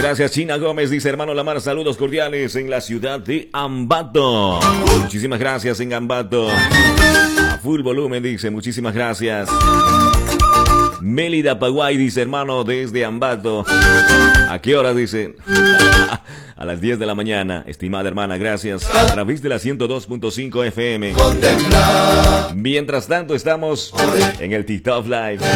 Gracias, China Gómez, dice hermano Lamar, saludos cordiales en la ciudad de Ambato. Muchísimas gracias en Ambato. A full volumen, dice, muchísimas gracias. Mélida Paguay, dice hermano, desde Ambato. ¿A qué hora? Dice. A las 10 de la mañana, estimada hermana, gracias. A través de la 102.5 FM. Mientras tanto, estamos en el TikTok Live.